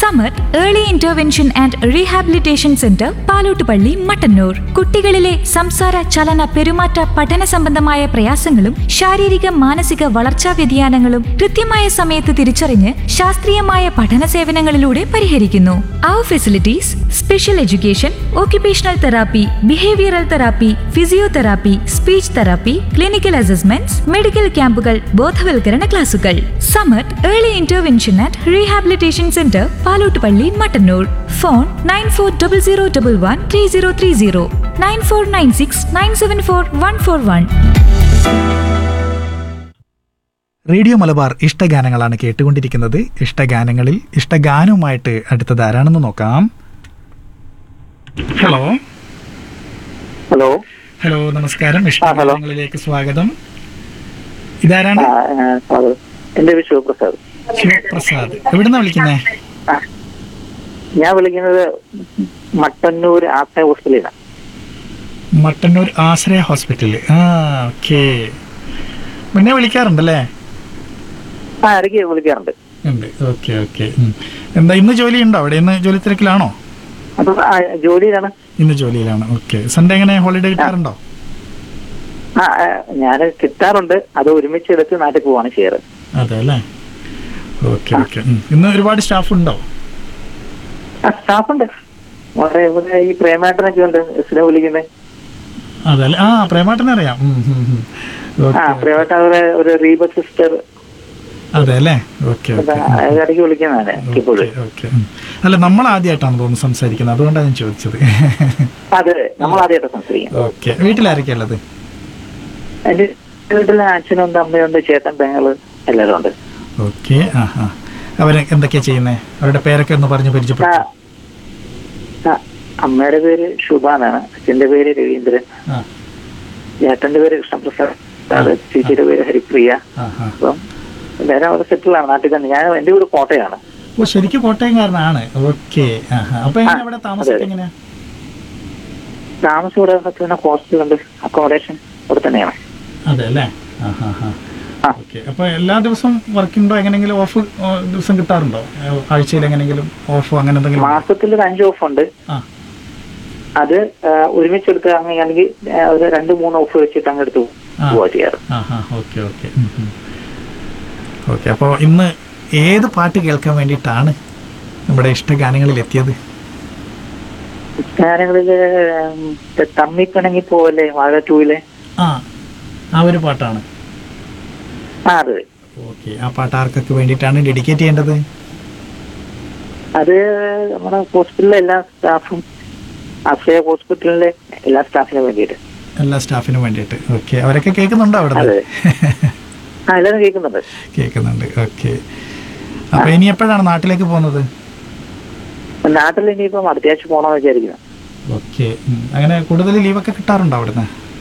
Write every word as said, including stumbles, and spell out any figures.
Samath early intervention and rehabilitation centre Palottupalli Mattannur. കുട്ടികളിലെ സംസാര ചലന പെരുമാറ്റ പഠന സംബന്ധമായ പ്രയാസങ്ങളും ശാരീരിക മാനസിക വളർച്ചാ വ്യതിയാനങ്ങളും കൃത്യമായ സമയത്ത് തിരിച്ചറിഞ്ഞ് ശാസ്ത്രീയമായ പഠന സേവനങ്ങളിലൂടെ പരിഹരിക്കുന്നു. അവർ facilities special education, occupational therapy, behavioral therapy, physiotherapy, speech therapy, clinical assessments, medical ക്യാമ്പുകൾ, ബോധവൽക്കരണ ക്ലാസുകൾ. Samath early intervention and rehabilitation centre Palottupalli Mattannur. Phone nine four double zero double one three zero three zero nine four nine six nine seven four one four one. Radio Malabar ഇഷ്ടഗാനങ്ങളാണ് കേട്ടുകൊണ്ടിരിക്കുന്നത്. ഇഷ്ടഗാനങ്ങളിൽ ഇഷ്ടഗാനവുമായിട്ട് അടുത്തത് ആരാണെന്ന് നോക്കാം. Hello hello hello നമസ്കാരം. ഇഷ്ടഗാനങ്ങളിലേക്ക് സ്വാഗതം. ഇതാരാണ്? എന്റെ പേര് ശിവപ്രസാദ്. ശിവപ്രസാദ്, എവിടുന്നാ വിളിക്കുന്നേ? ഞാൻ വിളിക്കുന്നത് മട്ടന്നൂർ ആശ്രയ ഹോസ്പിറ്റലിലാണ്. മട്ടന്നൂർ ആശ്രയ ഹോസ്പിറ്റല്. ആ ഓക്കെ. മുന്നേ വിളിക്കാറുണ്ടല്ലേ? ആ ഇടയ്ക്ക് വിളിക്കാറുണ്ട്. ഉണ്ട്. Okay okay. എന്താ ഇന്ന് ജോലി ഉണ്ടോ അവിടെ? ഇന്ന് ജോലി തിരക്കിലാണോ? അപ്പൊ ജോലിയിലാണ്. ഇന്ന് ജോലിയിലാണ്. ഓക്കെ. സൺഡേ എങ്ങനെ ഹോളിഡേ കിട്ടാറുണ്ടോ? ആ ഞാൻ കിട്ടാറുണ്ട്. അത് ഒരുമിച്ച് എടുത്ത് നാട്ടിൽ പോവാണ് ചെയ്യാറ്. അതെ അല്ലേ? Okay okay. ഇന്ന് ഒരുപാട് സ്റ്റാഫ് ഉണ്ടോ? ആ സ്റ്റാഫുണ്ട്. വളരെ ഇവിടെ ഈ പ്രേമേട്ടനൊക്കെ ഉണ്ട് എസിനെ വിളിക്കുന്നത്. അതല്ലേ? ആ പ്രേമാട്ടനെ അറിയാം. ആ പ്രേമേട്ട അവരെ ഒരു റീബ സിസ്റ്റർ. അതെ അല്ലേ? ഓക്കെ ഇടയ്ക്ക് വിളിക്കുന്നതാണ് ഇപ്പോഴും. അല്ല, നമ്മൾ ആദ്യമായിട്ടാണ് തോന്നുന്നു സംസാരിക്കുന്നത്, അതുകൊണ്ടാണ് ഞാൻ ചോദിച്ചത്. അതെ, നമ്മൾ ആദ്യമായിട്ട് സംസാരിക്കുന്നത്. ഓക്കെ. വീട്ടിലാരൊക്കെയാ ഉള്ളത്? എന്റെ വീട്ടിലെ അച്ഛനുണ്ട്, അമ്മയുണ്ട്, ചേട്ടൻ, പെങ്ങള് എല്ലാവരും ഉണ്ട്. ഓക്കെ. ആ ആ അവരെ എന്തൊക്കെയാ ചെയ്യുന്നേ? അവരുടെ പേരൊക്കെ ഒന്ന് പറഞ്ഞു പരിചയപ്പെട്ടു. അമ്മയുടെ പേര് ശുഭ എന്നാണ്. അച്ഛന്റെ പേര് രവീന്ദ്രൻ. ചേട്ടന്റെ പേര് കൃഷ്ണപ്രസാദ്. ചേച്ചിയുടെ പേര് ഹരിപ്രിയ. അപ്പം എല്ലാവരും അവിടെ സെറ്റിലാണ്, നാട്ടിൽ തന്നെ. ഞാൻ എന്റെ വീട് കോട്ടയാണ്. ഓ, ശരിക്കും കോട്ടയംകാരനാണ്. ഓക്കെ. അപ്പൊ അവിടെ താമസം എങ്ങനെയാ? താമസം ഇവിടെ തന്നെ ഹോസ്റ്റലുണ്ട്, അക്കോമഡേഷൻ ഇവിടെ തന്നെയാണ്. അതെ അല്ലേ? ഓക്കെ. അപ്പൊ എല്ലാ ദിവസവും വർക്ക് ഉണ്ടോ? എങ്ങനെയെങ്കിലും ഓഫ് ദിവസം കിട്ടാറുണ്ടോ? ആഴ്ചയിൽ എങ്ങനെയെങ്കിലും ഓഫ് അങ്ങനെ എന്തെങ്കിലും? മാസത്തിൽ ഒരു അഞ്ച് ഓഫ് ഉണ്ട്. അത് ഒരുമിച്ചെടുത്ത് അല്ലെങ്കിൽ ഒരു രണ്ട് മൂന്ന് ഓഫ് വെച്ചിട്ട് അങ്ങ് എടുത്ത് പോവാ ചെയ്യാറ്. Okay okay okay. അപ്പോൾ ഇന്ന് ഏത് പാട്ട് കേൾക്കാൻ വേണ്ടിയിട്ടാണ് നമ്മുടെ ഇഷ്ടഗാനങ്ങളിൽ എത്തിയത്? ഗാനങ്ങളില് തമ്മിക്കണങ്ങി പോവല്ലേ, വാഴ ടൂയിലെ ആ ആ ഒരു പാട്ടാണ്. ആ അതെ. ഓക്കെ. ആ പാട്ട് ആർക്കൊക്കെ വേണ്ടിയിട്ടാണ് ഡെഡിക്കേറ്റ് ചെയ്യേണ്ടത്? അത് നമ്മുടെ ഹോസ്പിറ്റലിലെ എല്ലാ സ്റ്റാഫും, ആശ്രയ ഹോസ്പിറ്റലിലെ എല്ലാ സ്റ്റാഫിനും വേണ്ടിയിട്ട്. എല്ലാ സ്റ്റാഫിനും വേണ്ടിയിട്ട്. ഓക്കെ. അവരൊക്കെ കേൾക്കുന്നുണ്ടോ അവിടെ? ആ എല്ലാവരും കേൾക്കുന്നുണ്ട്. കേൾക്കുന്നുണ്ട്. ഓക്കെ. അപ്പൊ ഇനി എപ്പോഴാണ് നാട്ടിലേക്ക് പോകുന്നത്? നാട്ടിൽ ഇനിയിപ്പം അടുത്തയാഴ്ച പോകണമെന്ന് വിചാരിക്കുന്നു. ഓക്കെ. അങ്ങനെ കൂടുതൽ ലീവൊക്കെ കിട്ടാറുണ്ടോ അവിടുന്ന്?